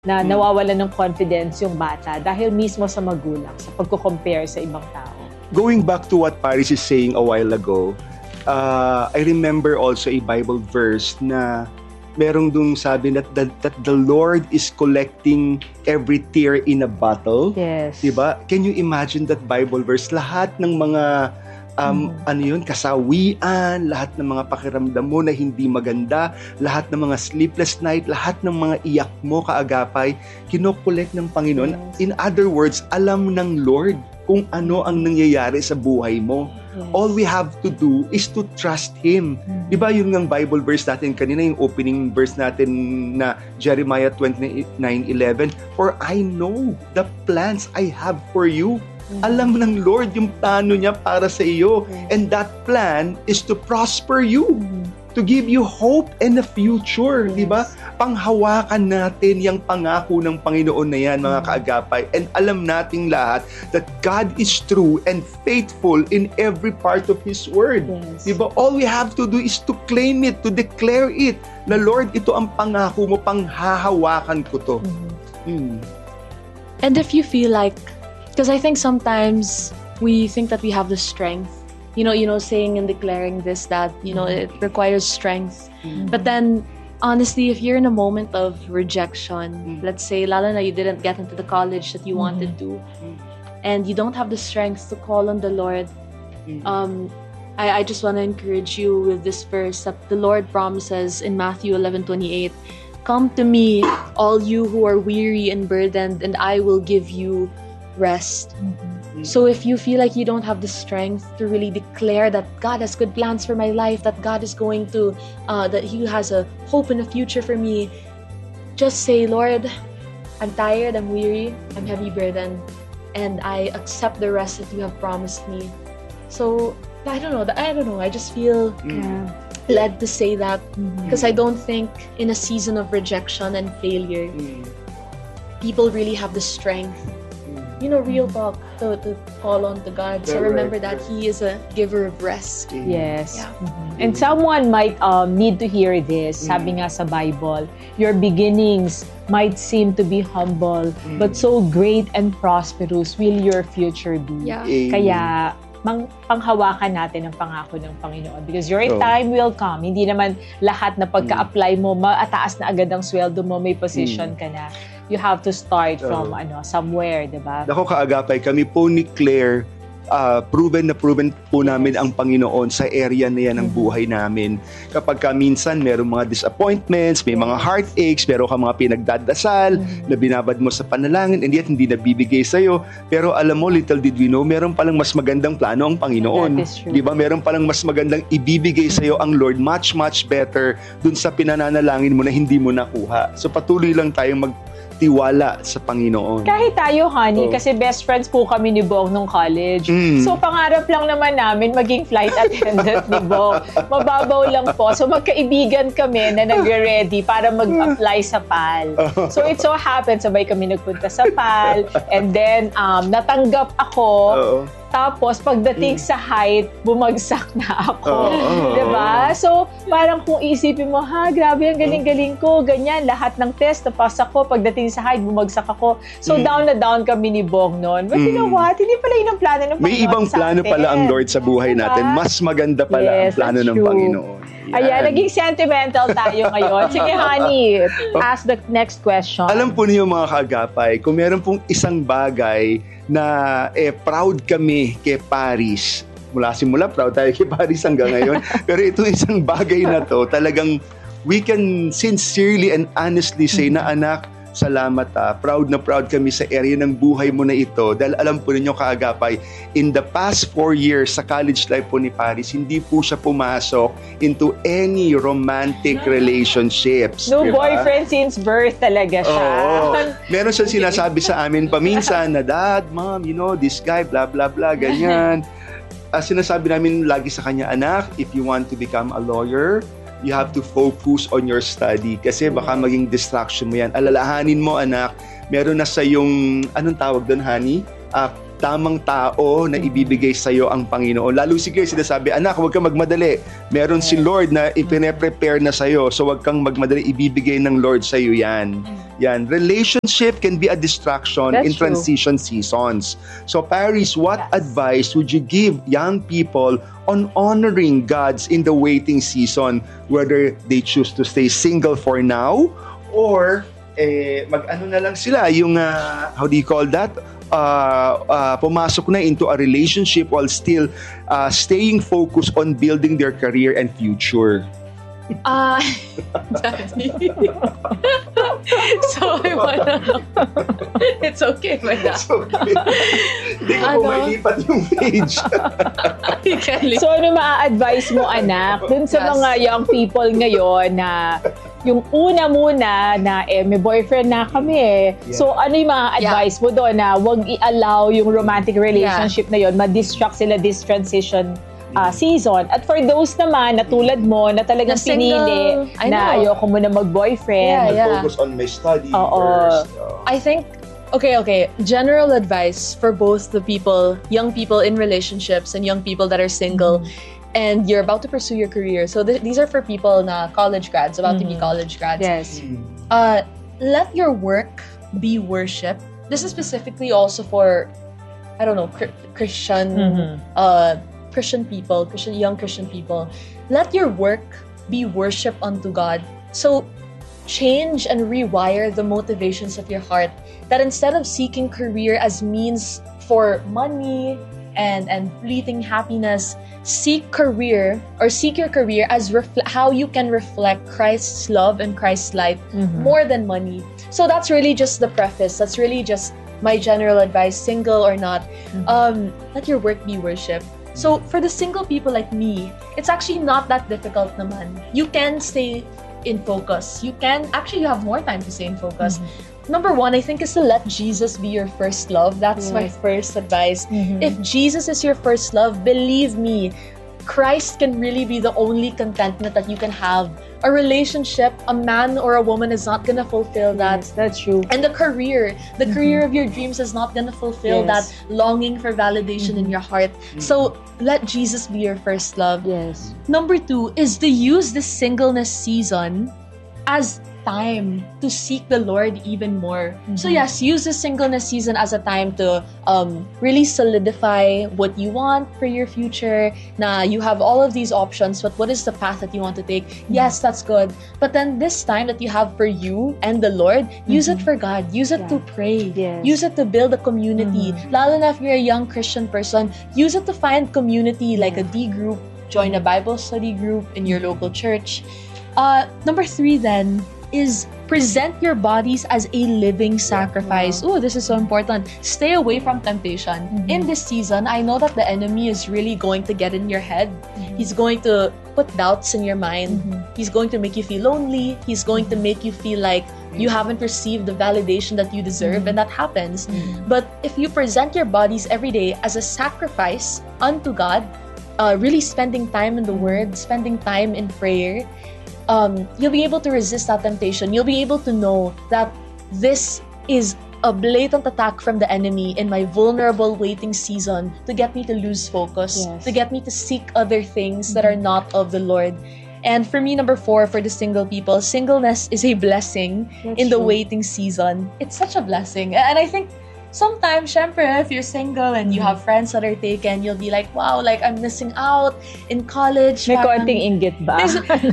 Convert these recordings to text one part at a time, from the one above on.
na nawawalan ng confidence yung bata dahil mismo sa magulang, sa pagko-compare sa ibang tao. Going back to what Paris is saying a while ago, I remember also a Bible verse na merong dung sabi that the Lord is collecting every tear in a bottle. Yes. Diba? Can you imagine that Bible verse? Lahat ng mga kasawian, lahat ng mga pakiramdam mo na hindi maganda, lahat ng mga sleepless night, lahat ng mga iyak mo, kaagapay, kinokolek ng Panginoon. Yes. In other words, alam ng Lord kung ano ang nangyayari sa buhay mo. Yes. All we have to do is to trust Him. Diba yun ng Bible verse natin kanina, yung opening verse natin na Jeremiah 29:11, "For I know the plans I have for you." Alam ng Lord yung plano niya para sa iyo. And that plan is to prosper you. To give you hope and a future. Yes. Diba? Panghawakan natin yung pangako ng Panginoon na yan, mga kaagapay. And alam nating lahat that God is true and faithful in every part of His Word. Yes. Diba? All we have to do is to claim it, to declare it. Na Lord, ito ang pangako mo, panghahawakan ko to. And if you feel like, because I think sometimes we think that we have the strength, saying and declaring this, that, it requires strength. But then, honestly, if you're in a moment of rejection, let's say, lalo na you didn't get into the college that you wanted to, and you don't have the strength to call on the Lord, I just want to encourage you with this verse that the Lord promises in Matthew 11:28, "Come to me, all you who are weary and burdened, and I will give you rest." So if you feel like you don't have the strength to really declare that God has good plans for my life, that God is going to, that He has a hope and a future for me, just say, "Lord, I'm tired, I'm weary, I'm heavy burdened, and I accept the rest that you have promised me." So I don't know. I just feel led to say that because I don't think in a season of rejection and failure, people really have the strength, real talk, to call on to God. So remember that He is a giver of rest. Yes. Yeah. And someone might need to hear this. Sabi nga sa Bible, your beginnings might seem to be humble, but so great and prosperous will your future be. Yeah. Kaya, panghawakan natin ang pangako ng Panginoon. Because your time will come. Hindi naman lahat na pagka-apply mo, maataas na agad ang sweldo mo, may position ka na. You have to start from somewhere, diba? Ako, kaagapay, kami po ni Claire, proven po namin ang Panginoon sa area na yan ng buhay namin. Kapag minsan merong mga disappointments, may mga heartaches, meron ka mga pinagdadasal na binabad mo sa panalangin, and yet hindi nabibigay sa'yo. Pero alam mo, little did we know, meron palang mas magandang plano ang Panginoon. That is true. Diba? Meron palang mas magandang ibibigay sa'yo ang Lord, much, much better dun sa pinananalangin mo na hindi mo nakuha. So patuloy lang tayong tiwala sa Panginoon. Kahit tayo, honey, kasi best friends po kami ni Bong nung college. So, pangarap lang naman namin maging flight attendant ni Bong. Mababaw lang po. So, magkaibigan kami na nagre-ready para mag-apply sa PAL. So, it so happened, sabay kami nagpunta sa PAL, and then, natanggap ako. Tapos, pagdating sa height, bumagsak na ako. Diba? So, parang kung isipin mo, grabe, ang galing-galing ko, ganyan, lahat ng test, napasa ko, pagdating sa height, bumagsak ako. So, down na down kami ni Bong noon. But you know what? Hindi pala yun ang plano ng Panginoon. May ibang plano pala ang Lord sa buhay natin. Mas maganda pala ang plano ng Panginoon. Ayan, naging sentimental tayo ngayon. Sige, honey, ask the next question. Alam po niyo, mga kaagapay, kung meron pong isang bagay na proud kami kay Paris. Simula proud tayo kay Paris hanggang ngayon. Pero itong isang bagay na to, talagang we can sincerely and honestly say na, anak, salamat proud na proud kami sa area ng buhay mo na ito. Dahil alam po ninyo, kaagapay, in the past 4 years sa college life po ni Paris, hindi po siya pumasok into any romantic relationships. No diba? boyfriend since birth talaga siya. Meron siyang sinasabi sa amin paminsan na, Dad, Mom, this guy, blah, blah, blah, ganyan. Sinasabi namin lagi sa kanya, anak, if you want to become a lawyer, you have to focus on your study kasi baka maging distraction mo yan. Alalahanin mo, anak, meron na sa yung, anong tawag doon, honey? tamang tao na ibibigay sa'yo ang Panginoon. Lalo siguro sinasabi, anak, huwag kang magmadali. Meron si Lord na ipine-prepare na sa'yo. So huwag kang magmadali, ibibigay ng Lord sa'yo yan. Yan. Relationship can be a distraction in transition seasons. So Paris, what advice would you give young people on honoring God's in the waiting season, whether they choose to stay single for now or mag-ano na lang sila, yung, how do you call that? Pumasok na into a relationship while still staying focused on building their career and future. So I wanna know. It's okay with that. It's okay. Hindi ko po mailipat yung page. So ano maa-advise mo, anak, dun sa mga young people ngayon na yung una muna na may boyfriend na kami So ano yung mga advice mo doon na wag i-allow yung romantic relationship na yon ma-distract sila this transition season. At for those naman na tulad mo na talagang pinili na ayoko muna mag-boyfriend. Focus on my study first. I think okay. General advice for both the people, young people in relationships and young people that are single. And you're about to pursue your career. So these are for people na college grads, about to be college grads. Yes. Let your work be worship. This is specifically also for, I don't know, Christian people, young Christian people. Let your work be worship unto God. So change and rewire the motivations of your heart. That instead of seeking career as means for money and fleeting happiness, seek your career as how you can reflect Christ's love and Christ's light more than money. So that's really just the preface. That's really just my general advice, single or not. Let your work be worship. So for the single people like me, it's actually not that difficult naman. You can stay in focus. You have more time to stay in focus. Number one, I think, is to let Jesus be your first love. That's my first advice. If Jesus is your first love, believe me, Christ can really be the only contentment that you can have. A relationship, a man or a woman is not gonna fulfill that. Yes, that's true. And the career of your dreams is not gonna fulfill that longing for validation in your heart. So let Jesus be your first love. Yes. Number two is to use the singleness season as time to seek the Lord even more. So yes, use the singleness season as a time to really solidify what you want for your future. Na you have all of these options, but what is the path that you want to take? Yes, that's good. But then this time that you have for you and the Lord, use it for God. Use it to pray. Yes. Use it to build a community. Lalo na if you're a young Christian person, use it to find community like a D group, join a Bible study group in your local church. Number three then is present your bodies as a living sacrifice. Oh, this is so important. Stay away from temptation. In this season, I know that the enemy is really going to get in your head. He's going to put doubts in your mind. He's going to make you feel lonely. He's going to make you feel like you haven't received the validation that you deserve, and that happens. But if you present your bodies every day as a sacrifice unto God, really spending time in the Word, spending time in prayer, you'll be able to resist that temptation. You'll be able to know that this is a blatant attack from the enemy in my vulnerable waiting season to get me to lose focus, to get me to seek other things that are not of the Lord. And for me, number four, for the single people, singleness is a blessing in the waiting season. It's such a blessing. And I think sometimes, syempre, if you're single and you have friends that are taken, you'll be like, wow, like I'm missing out in college. May konting inggit ba?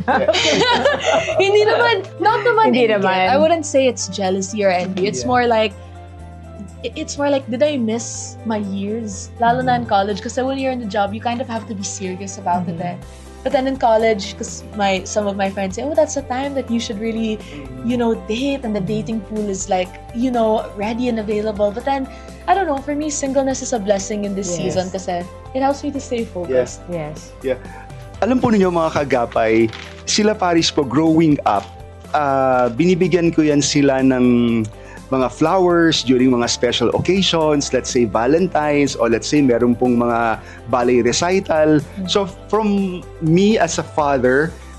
Hindi naman, not naman Hindi inggit. naman. I wouldn't say it's jealousy or envy. It's more like, did I miss my years? Lalo na in college, kasi when you're in the job, you kind of have to be serious about it. But then in college, because some of my friends say, oh, that's the time that you should really, date, and the dating pool is like, ready and available. But then, I don't know, for me, singleness is a blessing in this season kasi it helps me to stay focused. Yes. Yeah. Alam po ninyo mga kagapay, sila Paris po growing up, binibigyan ko yan sila ng mga flowers during mga special occasions, let's say Valentine's, or let's say meron pong mga ballet recital. So from me as a father,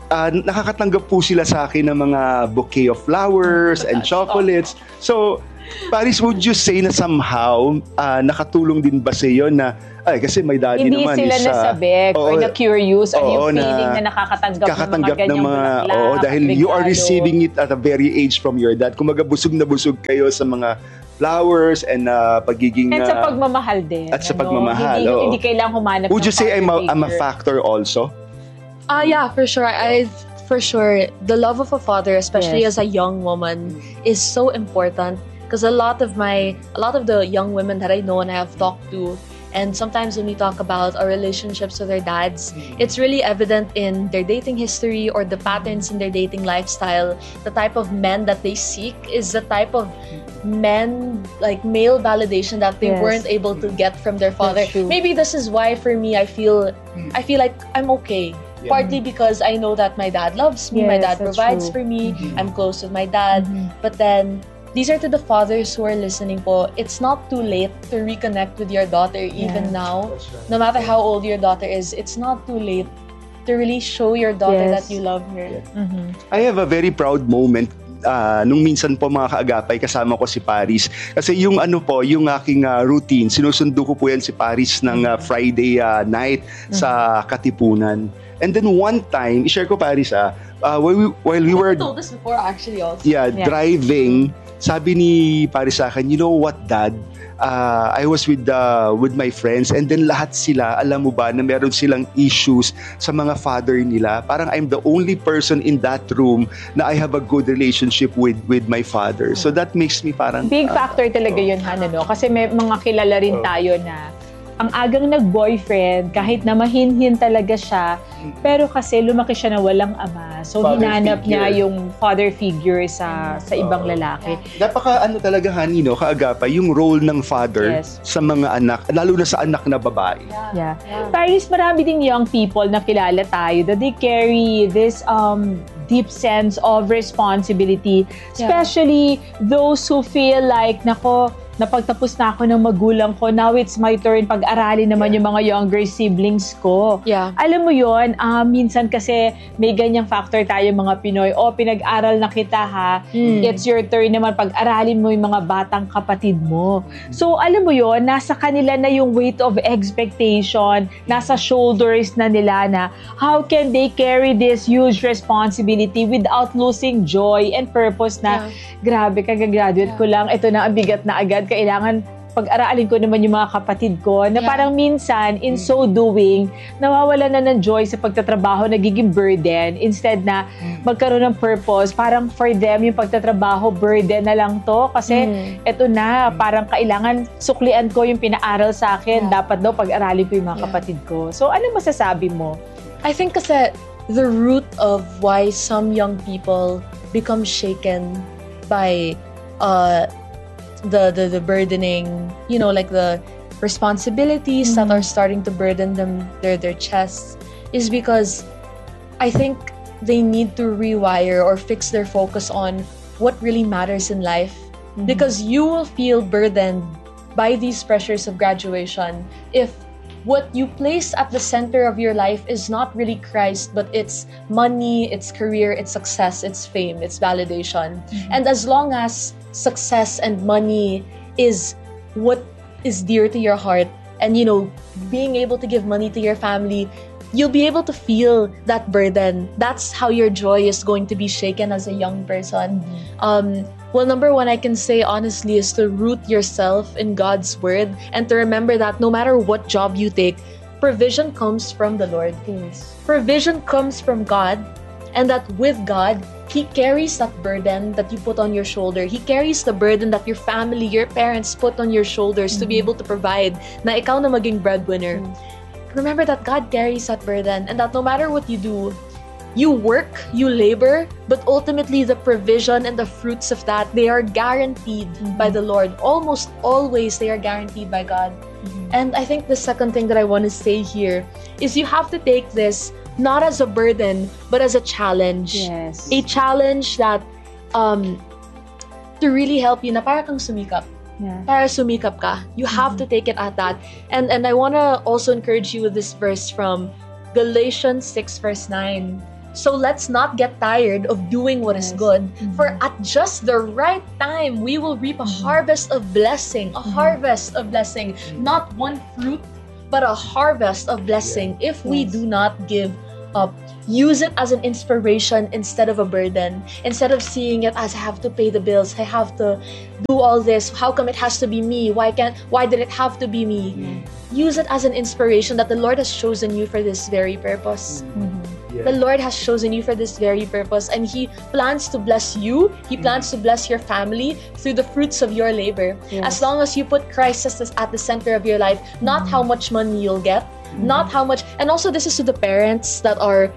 nakakatanggap po sila sa akin ng mga bouquet of flowers and chocolates. So, Paris, would you say na somehow nakatulong din ba sa iyo na kasi may daddy hindi naman sila nasabik or na-curious or yung feeling na nakakatanggap ng mga ganyang dahil you are receiving it at a very age from your dad. Kumaga busog na busog kayo sa mga flowers and pagiging... And sa pagmamahal din. At sa pagmamahal. Hindi kailangang humanap would you say I'm a factor also? Yeah, for sure. For sure, the love of a father, especially as a young woman, is so important. Because a lot of the young women that I know and I have talked to, and sometimes when we talk about our relationships with their dads, it's really evident in their dating history or the patterns in their dating lifestyle. The type of men that they seek is the type of men, like male validation that they weren't able to get from their father. Maybe this is why for me I feel like I'm okay. Partly because I know that my dad loves me, my dad provides for me, I'm close with my dad. But then these are to the fathers who are listening po. It's not too late to reconnect with your daughter even now. Right. No matter how old your daughter is, it's not too late to really show your daughter that you love her. I have a very proud moment nung minsan po mga kaagapay kasama ko si Paris. Kasi yung yung aking routine, sinusundo ko po yan si Paris ng Friday night sa Katipunan. And then one time, i-share ko Paris while we were... I told this before actually also. Driving, sabi ni Paris sa akin, you know what, Dad? I was with my friends and then lahat sila, alam mo ba, na meron silang issues sa mga father nila. Parang I'm the only person in that room na I have a good relationship with my father. So that makes me parang... Big factor talaga yun, Han, kasi may mga kilala rin tayo na ang agang nag-boyfriend, kahit na mahinhin talaga siya, pero kasi lumaki siya na walang ama. So, hinanap niya yung father figure sa ibang lalaki. Napaka talaga, Hani, kaagapay, yung role ng father sa mga anak, lalo na sa anak na babae. Paris, marami ding young people na kilala tayo that they carry this deep sense of responsibility, especially those who feel like, nako, napagtapos na ako ng magulang ko, now it's my turn pag-aralin naman yung mga younger siblings ko. Alam mo yon, minsan kasi may ganyang factor tayo mga Pinoy, pinag-aral na kita ha, it's your turn naman pag-aralin mo yung mga batang kapatid mo. So alam mo yon, nasa kanila na yung weight of expectation, nasa shoulders na nila na how can they carry this huge responsibility without losing joy and purpose na grabe, kagagraduate ko lang, ito na ang bigat na agad, kailangan pag-aralin ko naman yung mga kapatid ko na parang minsan in so doing nawawala na ng joy sa pagtatrabaho, nagiging burden instead na magkaroon ng purpose. Parang for them yung pagtatrabaho burden na lang to kasi eto na, parang kailangan suklian ko yung pinaaral sa akin, dapat daw pag-aralin ko yung mga kapatid ko. So ano masasabi mo? I think kasi the root of why some young people become shaken by the burdening, like the responsibilities that are starting to burden them their chests, is because I think they need to rewire or fix their focus on what really matters in life. Because you will feel burdened by these pressures of graduation if what you place at the center of your life is not really Christ, but it's money, it's career, it's success, it's fame, it's validation. And as long as success and money is what is dear to your heart, and being able to give money to your family, you'll be able to feel that burden. That's how your joy is going to be shaken as a young person. Well, number one, I can say honestly is to root yourself in God's word and to remember that no matter what job you take, provision comes from the Lord. Provision comes from God, and that with God, He carries that burden that you put on your shoulder. He carries the burden that your family, your parents put on your shoulders to be able to provide, na ikaw na maging breadwinner. Remember that God carries that burden, and that no matter what you do, you work, you labor, but ultimately the provision and the fruits of that, they are guaranteed by the Lord. Almost always they are guaranteed by God. And I think the second thing that I want to say here is you have to take this not as a burden, but as a challenge. A challenge that to really help you na para kang sumikap. Para sumikap ka. You have to take it at that. And I want to also encourage you with this verse from Galatians 6 verse 9. So let's not get tired of doing what is good. For at just the right time, we will reap a harvest of blessing, not one fruit, but a harvest of blessing if we do not give up. Use it as an inspiration instead of a burden. Instead of seeing it as I have to pay the bills, I have to do all this. How come it has to be me? Why did it have to be me? Use it as an inspiration that the Lord has chosen you for this very purpose. The Lord has chosen you for this very purpose, and He plans to bless you. He plans to bless your family through the fruits of your labor. As long as you put Christ at the center of your life, not how much money you'll get, not how much. And also, this is to the parents that are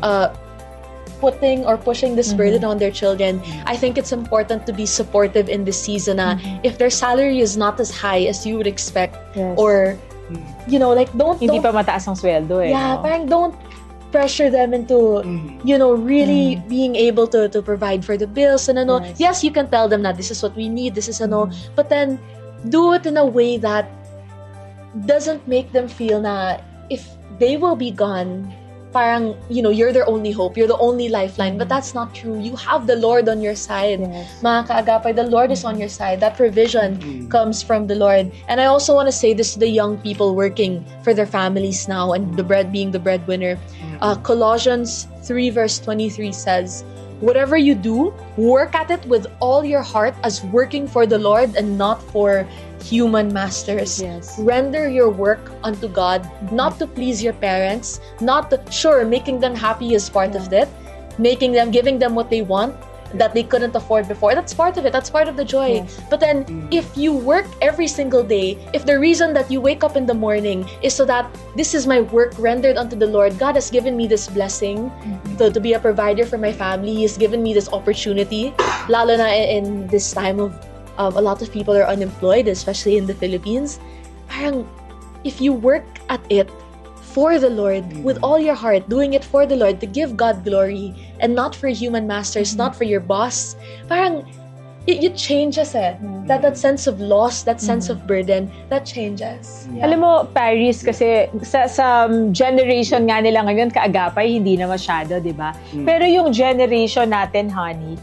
putting or pushing this burden on their children. I think it's important to be supportive in this season. If their salary is not as high as you would expect, or don't hindi pa mataas ang sweldo parang don't pressure them into really being able to provide for the bills and yes, you can tell them that this is what we need, this is but then do it in a way that doesn't make them feel na if they will be gone, parang, you're their only hope, you're the only lifeline. But that's not true. You have the Lord on your side. Mga kaagapay, the Lord is on your side. That provision comes from the Lord. And I also want to say this to the young people working for their families now and being the breadwinner. Colossians 3 verse 23 says, whatever you do, work at it with all your heart as working for the Lord and not for human masters. Render your work unto God, not to please your parents, making them happy is part of it, giving them what they want that they couldn't afford before. That's part of it. That's part of the joy. But then, if you work every single day, if the reason that you wake up in the morning is so that this is my work rendered unto the Lord, God has given me this blessing to be a provider for my family. He has given me this opportunity, lalo na in this time of a lot of people are unemployed, especially in the Philippines. Parang, if you work at it for the Lord, with all your heart, doing it for the Lord, to give God glory, and not for human masters, not for your boss, parang, it changes that sense of loss, that sense of burden, that changes. Alam mo, Paris, kasi sa generation nga nila ngayon, kaagapay, hindi na masyado, di ba? Pero yung generation natin, honey,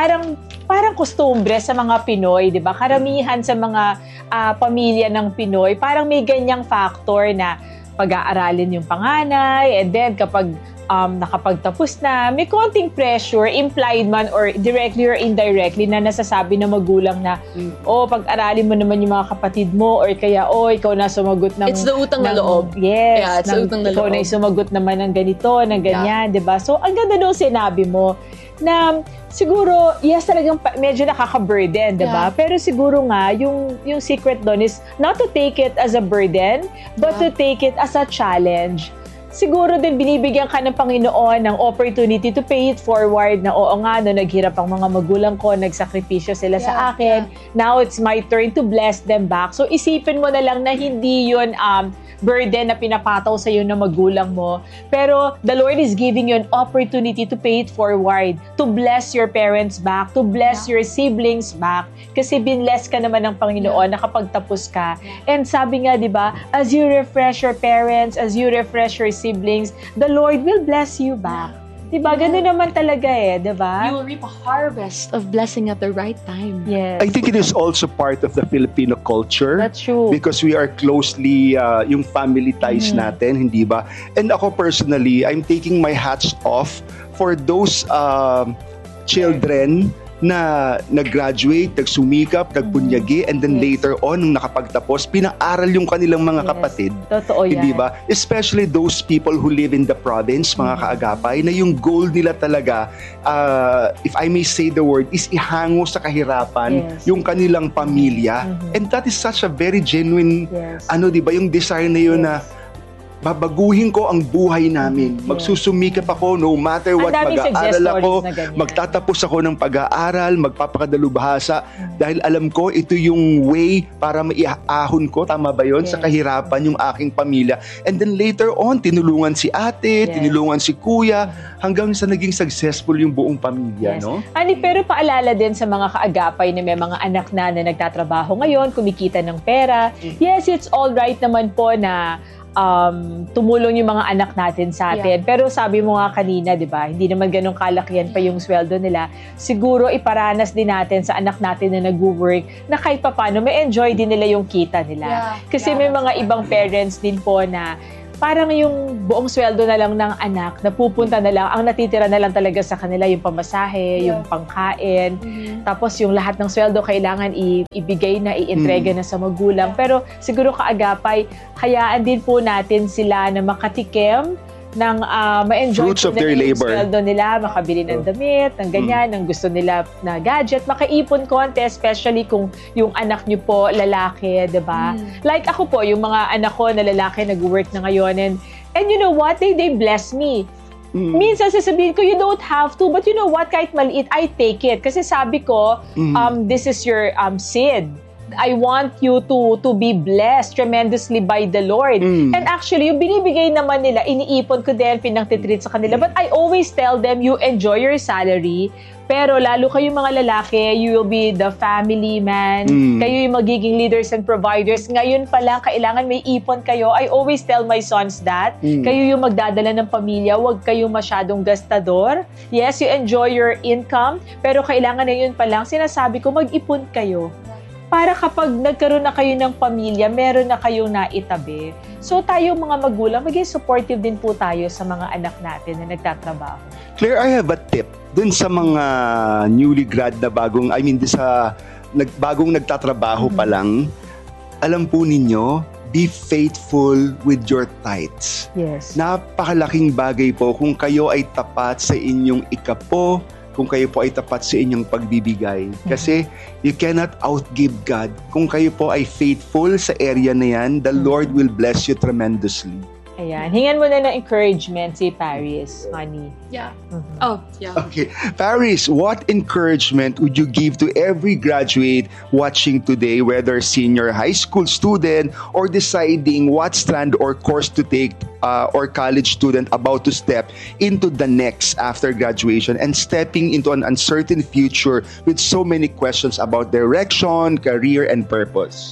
parang kustumbre sa mga Pinoy, di ba? Karamihan sa mga pamilya ng Pinoy, parang may ganyang factor na pag-aaralin yung panganay, and then kapag nakapagtapos na, may konting pressure, implied man or directly or indirectly, na nasasabi ng magulang na, pag-aralin mo naman yung mga kapatid mo, or kaya, ikaw na sumagot ng... It's the utang na loob. Yes. Yeah, it's the utang na loob. Ikaw na sumagot naman ng ganito, ng ganyan, diba? So, ang ganda daw sinabi mo, na siguro, yes, talagang medyo nakaka-burden, diba? Pero siguro nga, yung secret doon is not to take it as a burden, but to take it as a challenge. Siguro din binibigyan ka ng Panginoon ng opportunity to pay it forward na naghirap ang mga magulang ko, nagsakripisyo sila sa akin. Now it's my turn to bless them back. So isipin mo na lang na hindi yun burden na pinapataw sa iyo ng magulang mo. Pero the Lord is giving you an opportunity to pay it forward, to bless your parents back, to bless your siblings back. Kasi binless ka naman ng Panginoon, nakapagtapos ka. And sabi nga, di ba, as you refresh your parents, as you refresh your siblings, the Lord will bless you back. Diba? Ganun naman talaga diba? You will reap a harvest of blessing at the right time. Yes. I think it is also part of the Filipino culture. That's true. Because we are closely, yung family ties natin, hindi ba? And ako personally, I'm taking my hats off for those children na nag-graduate, nagsumikap, nagbunyagi, and then later on, nung nakapagtapos, pinaaral yung kanilang mga kapatid. Totoo yan. Hindi ba? Especially those people who live in the province, mga kaagapay, na yung goal nila talaga, if I may say the word, is ihango sa kahirapan yung kanilang pamilya. And that is such a very genuine, di ba, yung desire na yun na babaguhin ko ang buhay namin. Magsusumikap ako no matter what. Mag-aaral ako, magtatapos ako ng pag-aaral, magpapakadalubhasa dahil alam ko ito yung way para maiahon ko, tama ba yun, sa kahirapan yung aking pamilya. And then later on, tinulungan si ate, tinulungan si kuya, hanggang sa naging successful yung buong pamilya, no? Ani, pero paalala din sa mga kaagapay na may mga anak na nagtatrabaho ngayon, kumikita ng pera. Yes, it's all right naman po na tumulong yung mga anak natin sa atin. Pero sabi mo nga kanina, di ba, hindi naman ganun kalakihan pa yung sweldo nila. Siguro iparanas din natin sa anak natin na nag-work na kahit papano may enjoy din nila yung kita nila. Kasi may mga ibang parents din po na parang yung buong sweldo na lang ng anak, napupunta na lang, ang natitira na lang talaga sa kanila yung pamasahe, yung pangkain. Tapos yung lahat ng sweldo kailangan ibigay na, ientrega na sa magulang. Pero siguro kaagapay, hayaan din po natin sila na makatikim ng ma-enjoy fruits of nila their yung labor. sweldo nila, makabili ng damit, ng ganyan, ng gusto nila na gadget, makaipon konti, especially kung yung anak nyo po lalaki, diba? Like ako po, yung mga anak ko na lalaki nag-work na ngayon, and you know what, they bless me. Minsan sasabihin ko, you don't have to, but you know what, kahit maliit, I take it. Kasi sabi ko, this is your seed. I want you to be blessed tremendously by the Lord. And actually, yung binibigay naman nila, iniipon ko din, pinang-titreat sa kanila. But I always tell them, you enjoy your salary, pero lalo kayong mga lalaki, you will be the family man. Kayo yung magiging leaders and providers. Ngayon pa lang, kailangan may ipon kayo. I always tell my sons that. Kayo yung magdadala ng pamilya, huwag kayong masyadong gastador. Yes, you enjoy your income, pero kailangan na yun pa lang, sinasabi ko, mag-ipon kayo. Para kapag nagkaroon na kayo ng pamilya, meron na kayong naitabi. So tayo mga magulang, maging supportive din po tayo sa mga anak natin na nagtatrabaho. Claire, I have a tip dun sa mga newly grad na bagong nagtatrabaho pa lang. Alam po ninyo, be faithful with your tithes. Yes. Napakalaking bagay po kung kayo ay tapat sa inyong ikapo, kung kayo po ay tapat sa inyong pagbibigay. Kasi you cannot outgive God. Kung kayo po ay faithful sa area na yan, the Lord will bless you tremendously. Ayan. Hingan mo na ng encouragement si Paris, honey. Yeah. Oh, yeah. Okay. Paris, what encouragement would you give to every graduate watching today, whether senior high school student or deciding what strand or course to take, or college student about to step into the next after graduation and stepping into an uncertain future with so many questions about direction, career, and purpose?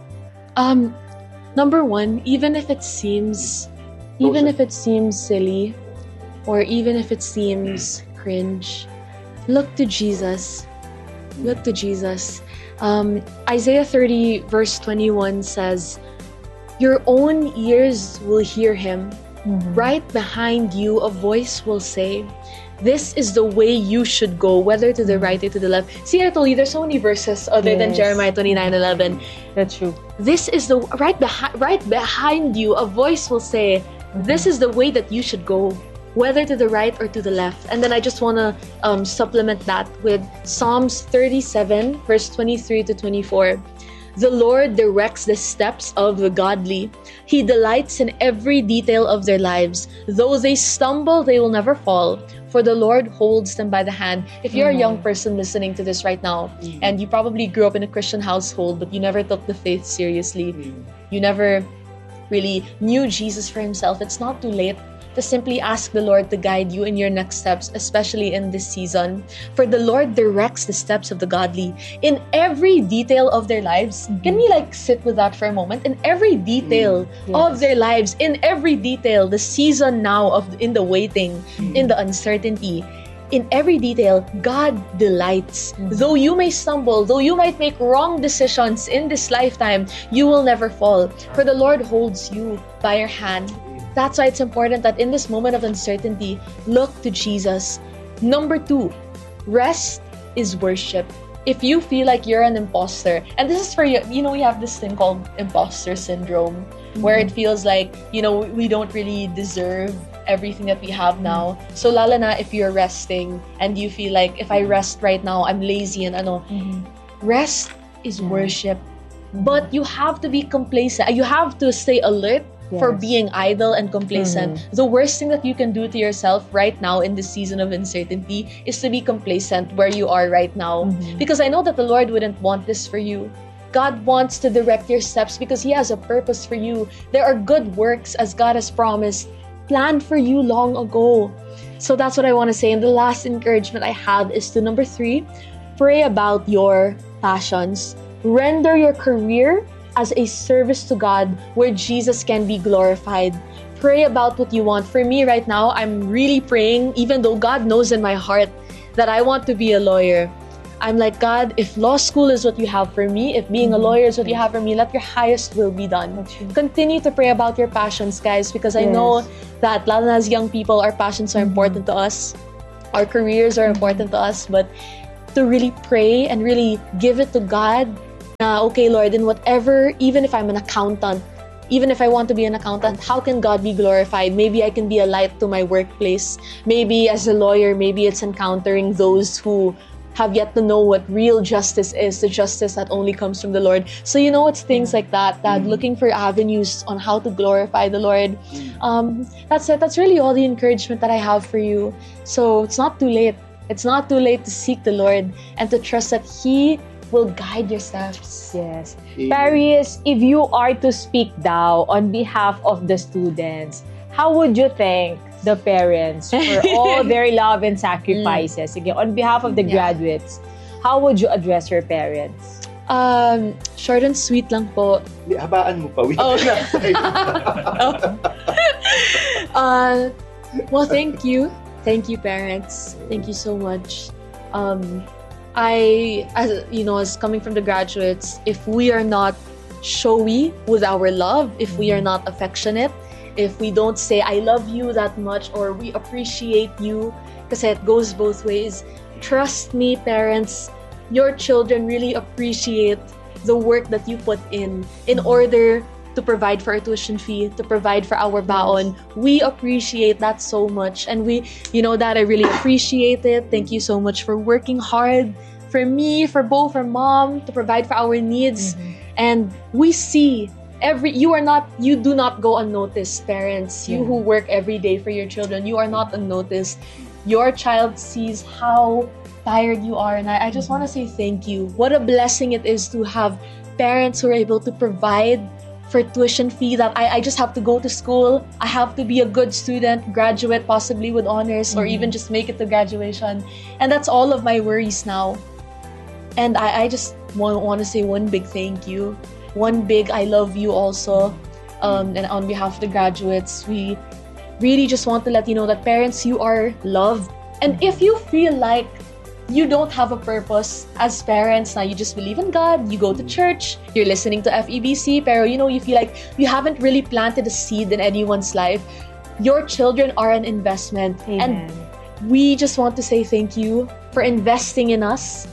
Number one, even if it seems silly, or even if it seems cringe, look to Jesus. Look to Jesus. Isaiah 30 verse 21 says, your own ears will hear him. Right behind you, a voice will say, this is the way you should go, whether to the right or to the left. See, I told you, there's so many verses other than Jeremiah 29:11. That's true. This is the right behind you, a voice will say, this is the way that you should go, whether to the right or to the left. And then I just want to supplement that with Psalms 37 verse 23 to 24. The Lord directs the steps of the godly. He delights in every detail of their lives. Though they stumble, they will never fall, for the Lord holds them by the hand. If you're a young person listening to this right now, and you probably grew up in a Christian household, but you never took the faith seriously, you never really knew Jesus for himself, it's not too late to simply ask the Lord to guide you in your next steps, especially in this season. For the Lord directs the steps of the godly in every detail of their lives. Can we sit with that for a moment? In every detail of their lives, in every detail, the season now in the waiting, in the uncertainty, in every detail, God delights. Though you may stumble, though you might make wrong decisions in this lifetime, you will never fall, for the Lord holds you by your hand. That's why it's important that in this moment of uncertainty, look to Jesus. Number 2, rest is worship. If you feel like you're an imposter, and this is for you, we have this thing called imposter syndrome, where it feels like, we don't really deserve everything that we have now. So lalo na if you're resting and you feel like, if I rest right now, I'm lazy and rest is worship. But you have to be complacent. You have to stay alert for being idle and complacent. The worst thing that you can do to yourself right now in this season of uncertainty is to be complacent where you are right now. Because I know that the Lord wouldn't want this for you. God wants to direct your steps because He has a purpose for you. There are good works, as God has promised, planned for you long ago. So that's what I want to say. And the last encouragement I have is to number 3, pray about your passions. Render your career as a service to God where Jesus can be glorified. Pray about what you want. For me right now, I'm really praying, even though God knows in my heart that I want to be a lawyer. I'm like, God, if law school is what you have for me, if being a lawyer is what you have for me, let your highest will be done. Continue to pray about your passions, guys, because I know that, lalo na as young people, our passions are important to us. Our careers are important to us, but to really pray and really give it to God, okay, Lord, in whatever, even if I'm an accountant, even if I want to be an accountant, how can God be glorified? Maybe I can be a light to my workplace. Maybe as a lawyer, maybe it's encountering those who have yet to know what real justice is, the justice that only comes from the Lord. So, it's things like that, looking for avenues on how to glorify the Lord. That's it. That's really all the encouragement that I have for you. So it's not too late. It's not too late to seek the Lord and to trust that He will guide your steps. Yes. Paris, if you are to speak now on behalf of the students, how would you thank the parents for all their love and sacrifices? Again, on behalf of the graduates, how would you address your parents? Short and sweet lang po. Habaan mo pa. Well, thank you. Thank you, parents. Thank you so much. As coming from the graduates, if we are not showy with our love, if we are not affectionate, if we don't say, I love you that much, or we appreciate you, kasi it goes both ways. Trust me, parents, your children really appreciate the work that you put in order to provide for our tuition fee, to provide for our baon. We appreciate that so much. And that I really appreciate it. Thank you so much for working hard for me, for both, for mom, to provide for our needs. And we see you do not go unnoticed, parents. You who work every day for your children, you are not unnoticed. Your child sees how tired you are. And I just want to say thank you. What a blessing it is to have parents who are able to provide for tuition fee, that I just have to go to school. I have to be a good student, graduate possibly with honors, or even just make it to graduation. And that's all of my worries now. And I just want to say one big thank you. One big I love you also. And on behalf of the graduates, we really just want to let you know that parents, you are loved. And if you feel like you don't have a purpose as parents, now you just believe in God, you go to church, you're listening to FEBC, pero you feel like you haven't really planted a seed in anyone's life, your children are an investment. Amen. And we just want to say thank you for investing in us.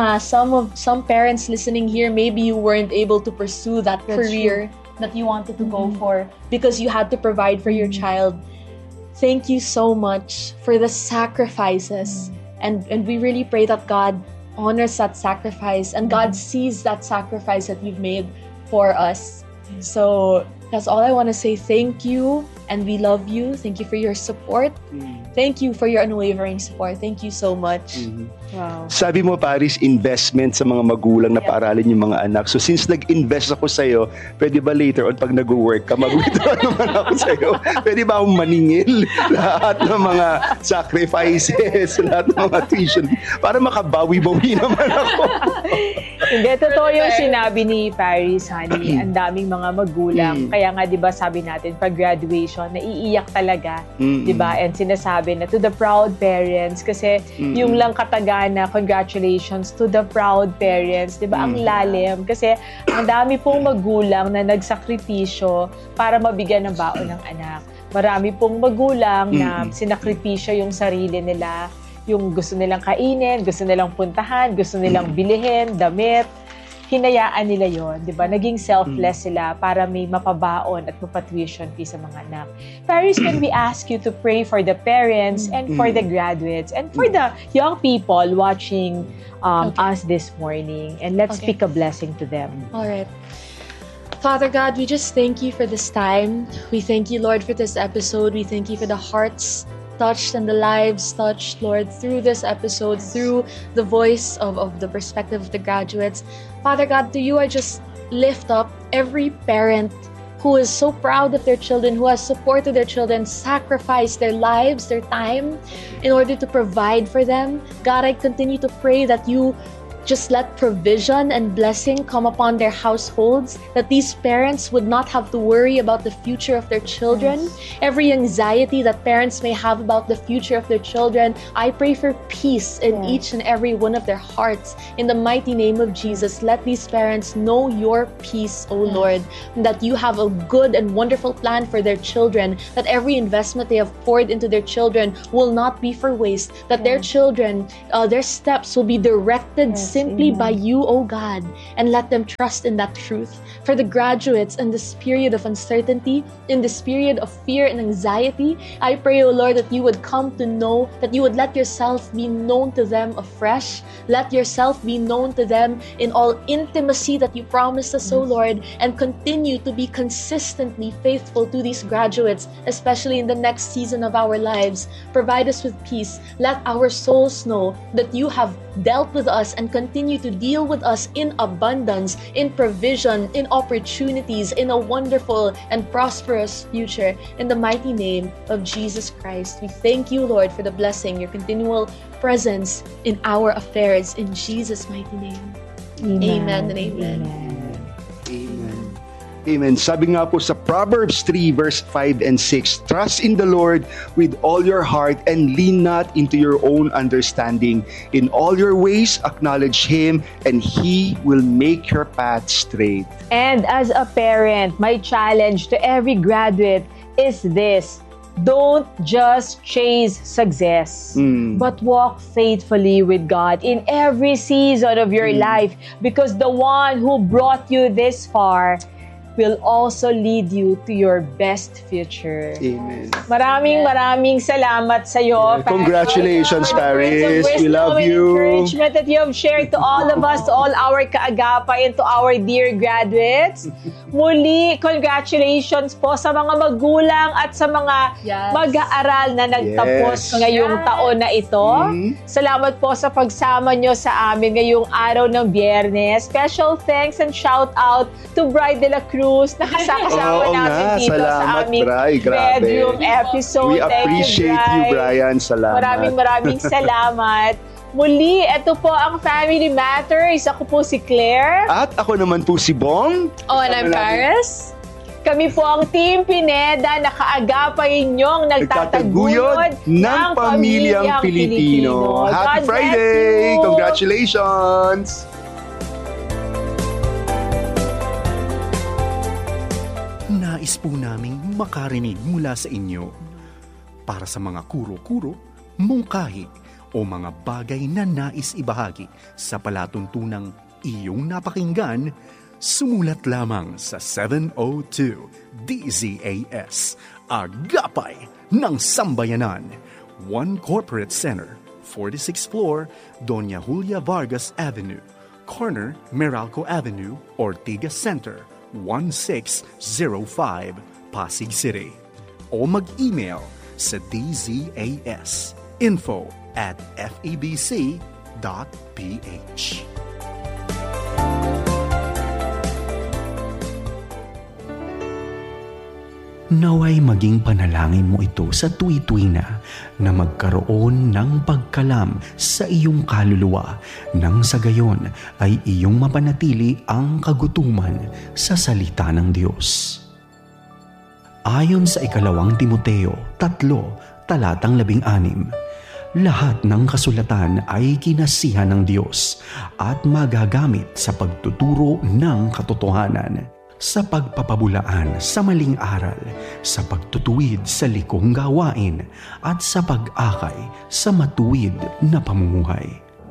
Some parents listening here, maybe you weren't able to pursue that career that you wanted to go for because you had to provide for your child. Thank you so much for the sacrifices. And we really pray that God honors that sacrifice and God sees that sacrifice that you've made for us. So that's all I want to say. Thank you, and we love you. Thank you for your support. Thank you for your unwavering support. Thank you so much. Wow. Sabi mo, Paris, investment sa mga magulang na paaralin yung mga anak. So since nag-invest ako sa'yo, pwede ba later on pag nag-work ka, mag-withdraw naman ako sa'yo? Pwede ba akong maningil lahat ng mga sacrifices, lahat ng mga tuition, para makabawi-bawi naman ako? Hindi, totoo yung sinabi ni Paris, honey. Ang daming mga magulang. Kaya nga, di ba, sabi natin, pag graduation, naiiyak talaga. Di ba? And sinasabi na to the proud parents, kasi yung lang kataga na congratulations to the proud parents, 'di ba? Ang lalim kasi ang dami pong magulang na nagsakripisyo para mabigyan ng baon ng anak. Marami pong magulang na sinakripisyo yung sarili nila, yung gusto nilang kainin, gusto nilang puntahan, gusto nilang bilihin, damit. Hinayaan nila yon, di ba? Naging selfless sila para may mapabaon at mapatuition fee sa mga anak. Paris, can we ask you to pray for the parents and for the graduates and for the young people watching us this morning? And let's speak a blessing to them. All right. Father God, we just thank you for this time. We thank you, Lord, for this episode. We thank you for the hearts touched and the lives touched, Lord, through this episode, through the voice of the perspective of the graduates. Father God, to you I just lift up every parent who is so proud of their children, who has supported their children, sacrificed their lives, their time in order to provide for them. God, I continue to pray that you just let provision and blessing come upon their households, that these parents would not have to worry about the future of their children. Every anxiety that parents may have about the future of their children, I pray for peace in each and every one of their hearts. In the mighty name of Jesus, let these parents know your peace, O Lord, that you have a good and wonderful plan for their children, that every investment they have poured into their children will not be for waste, that their children, their steps will be directed simply by you, O God, and let them trust in that truth. For the graduates in this period of uncertainty, in this period of fear and anxiety, I pray, O Lord, that you would come to know, that you would let yourself be known to them afresh. Let yourself be known to them in all intimacy that you promised us, O Lord, and continue to be consistently faithful to these graduates, especially in the next season of our lives. Provide us with peace. Let our souls know that you have dealt with us and continue to deal with us in abundance, in provision, in opportunities, in a wonderful and prosperous future. In the mighty name of Jesus Christ, we thank you, Lord, for the blessing, your continual presence in our affairs. In Jesus' mighty name. Amen and amen. Amen. Amen. Sabi nga po sa Proverbs 3 verse 5 and 6, trust in the Lord with all your heart and lean not into your own understanding. In all your ways, acknowledge Him and He will make your path straight. And as a parent, my challenge to every graduate is this: don't just chase success, but walk faithfully with God in every season of your life, because the one who brought you this far will also lead you to your best future. Amen. Maraming salamat sa iyo. Congratulations, Paris. We love you. Encouragement that you have shared to all of us, to all our kaagapay, and to our dear graduates. Muli, congratulations po sa mga magulang at sa mga mag-aaral na nagtapos ngayong taon na ito. Salamat po sa pagsama nyo sa amin ngayong araw ng Biyernes. Special thanks and shout out to Bride de la Cruz na kasama namin dito sa aming bedroom episode. We appreciate you, Brian. Salamat. Maraming salamat. Muli, ito po ang Family Matters. Ako po si Claire. At ako naman po si Bong. Oh, and I'm Paris. Kami po ang Team Pineda na kaagapay inyong nagtataguyod ng pamilyang Pilipino. Happy Friday! Congratulations! Nais po naming makarinig mula sa inyo. Para sa mga kuro-kuro, mungkahi, o mga bagay na nais ibahagi sa palatuntunang iyong napakinggan, sumulat lamang sa 702 DZAS, Agapay ng Sambayanan, 1 Corporate Center, 46th floor, Doña Julia Vargas Avenue, corner Meralco Avenue, Ortigas Center, 1605, Pasig City. O mag-email sa dzas info@febc.ph. Naway maging panalangin mo ito sa tuwi-tuwi na magkaroon ng pagkalam sa iyong kaluluwa, nang sa gayon ay iyong mapanatili ang kagutuman sa salita ng Diyos. Ayon sa 2 Timoteo 3:16, lahat ng kasulatan ay kinasihan ng Diyos at magagamit sa pagtuturo ng katotohanan, sa pagpapabulaan sa maling aral, sa pagtutuwid sa likong gawain, at sa pag-akay sa matuwid na pamumuhay.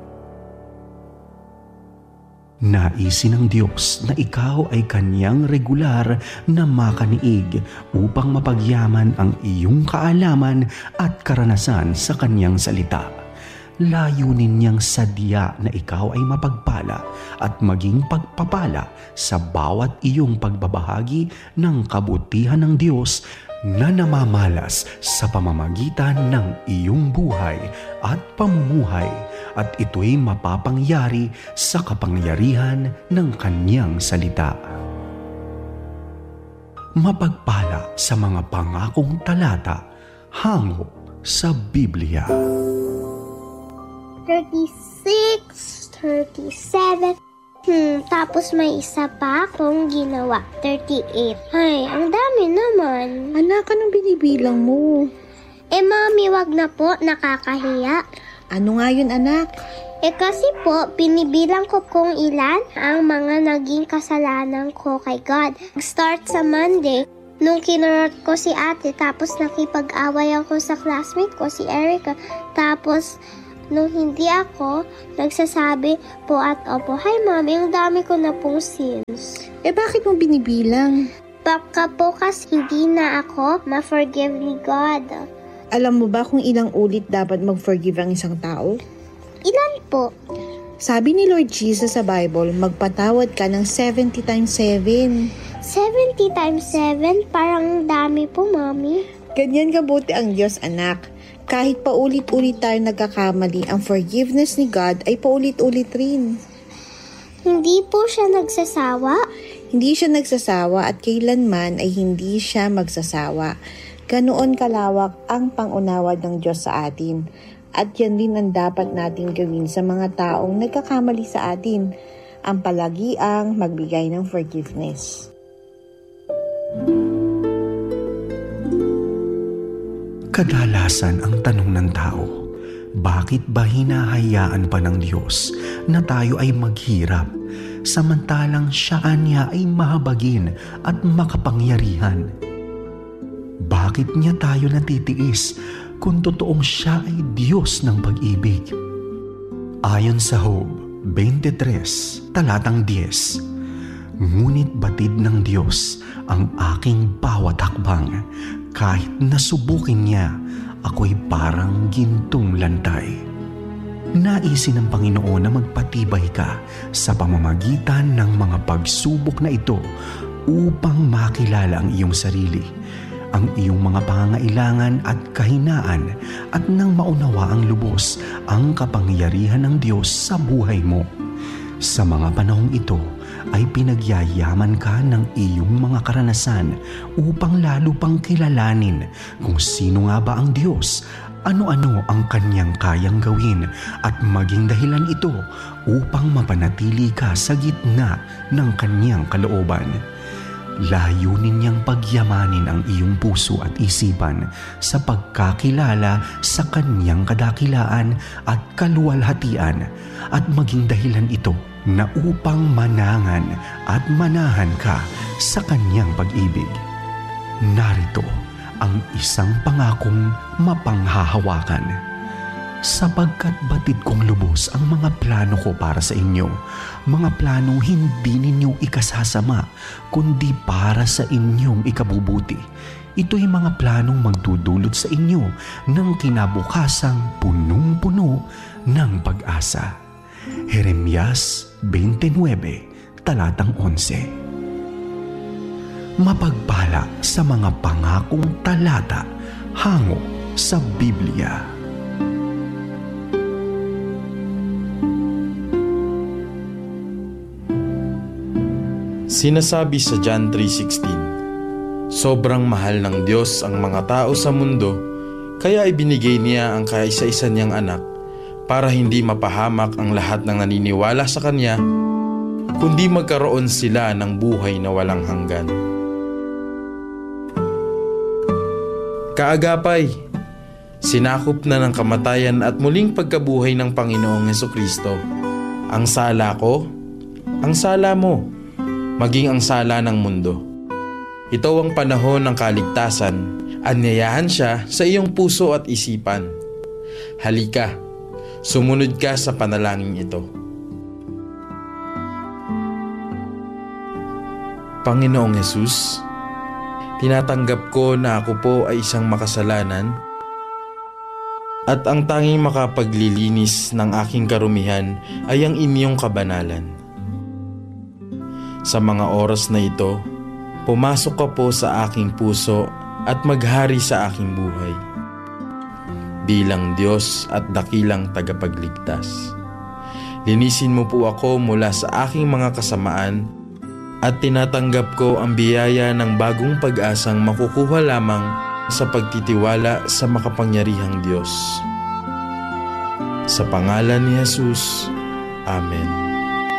Naisin ng Diyos na ikaw ay Kanyang regular na makaniig upang mapagyaman ang iyong kaalaman at karanasan sa Kanyang salita. Layunin niyang sadya na ikaw ay mapagpala at maging pagpapala sa bawat iyong pagbabahagi ng kabutihan ng Diyos na namamalas sa pamamagitan ng iyong buhay at pamumuhay, at ito'y mapapangyari sa kapangyarihan ng Kanyang salita. Mapagpala sa mga pangakong talata hango sa Biblia. 36 37. Tapos may isa pa akong ginawa, 38. Ay, ang dami naman. Anak, anong binibilang mo? Mami, wag na po, nakakahiya. Ano nga yun, anak? Kasi po, binibilang ko kung ilan ang mga naging kasalanan ko kay God. Start sa Monday, nung kinurot ko si ate, tapos nakipag-away ako sa classmate ko, si Erica. Tapos, nung hindi ako, nagsasabi po at opo, "Hi mami, ang dami ko na pong sins." Bakit mo binibilang? Baka po kasi hindi na ako ma-forgive ni God. Alam mo ba kung ilang ulit dapat mag-forgive ang isang tao? Ilan po? Sabi ni Lord Jesus sa Bible, magpatawad ka ng 70 times 7. 70 times 7? Parang dami po, mami. Ganyan kabuti ang Diyos, anak. Kahit paulit-ulit tayo nagkakamali, ang forgiveness ni God ay paulit-ulit rin. Hindi po siya nagsasawa? Hindi siya nagsasawa at kailanman ay hindi siya magsasawa. Ganoon kalawak ang pangunawad ng Diyos sa atin. At yan din ang dapat natin gawin sa mga taong nagkakamali sa atin. Ang palagiang magbigay ng forgiveness. Kadalasan ang tanong ng tao, bakit ba hinahayaan pa ng Diyos na tayo ay maghirap, samantalang siya niya ay mahabagin at makapangyarihan? Bakit niya tayo natitiis kung totoong siya ay Diyos ng pag-ibig? Ayon sa Job 23, talatang 10, ngunit batid ng Diyos ang aking bawat hakbang. Kahit nasubukin niya, ako'y parang gintong lantay. Naisin ng Panginoon na magpatibay ka sa pamamagitan ng mga pagsubok na ito upang makilala ang iyong sarili, ang iyong mga pangangailangan at kahinaan, at nang maunawa ang lubos ang kapangyarihan ng Diyos sa buhay mo. Sa mga panahong ito ay pinagyayaman ka ng iyong mga karanasan upang lalo pang kilalanin kung sino nga ba ang Diyos, ano-ano ang Kanyang kayang gawin, at maging dahilan ito upang mapanatili ka sa gitna ng Kanyang kalooban. Layunin niyang pagyamanin ang iyong puso at isipan sa pagkakilala sa Kanyang kadakilaan at kaluwalhatian, at maging dahilan ito na upang manangan at manahan ka sa Kanyang pag-ibig. Narito ang isang pangakong mapanghahawakan. Sapagkat batid kong lubos ang mga plano ko para sa inyo, mga plano hindi ninyo ikasasama, kundi para sa inyong ikabubuti. Ito'y mga planong magdudulot sa inyo ng kinabukasang punong-puno ng pag-asa. Jeremias 29, talatang 11. Mapagpala sa mga pangakong talata hango sa Biblia. Sinasabi sa John 3:16, sobrang mahal ng Diyos ang mga tao sa mundo, kaya ibinigay niya ang kaisa-isa niyang anak para hindi mapahamak ang lahat ng naniniwala sa Kanya, kundi magkaroon sila ng buhay na walang hanggan. Kaagapay, sinakop na ng kamatayan at muling pagkabuhay ng Panginoong Hesukristo ang sala ko, ang sala mo, maging ang sala ng mundo. Ito ang panahon ng kaligtasan. Anyayahan siya sa iyong puso at isipan. Halika, sumunod ka sa panalangin ito. Panginoong Hesus, tinatanggap ko na ako po ay isang makasalanan at ang tanging makapaglilinis ng aking karumihan ay ang inyong kabanalan. Sa mga oras na ito, pumasok ka po sa aking puso at maghari sa aking buhay. Bilang Diyos at dakilang tagapagligtas. Linisin mo po ako mula sa aking mga kasamaan at tinatanggap ko ang biyaya ng bagong pag-asang makukuha lamang sa pagtitiwala sa makapangyarihang Diyos. Sa pangalan ni Jesus, Amen.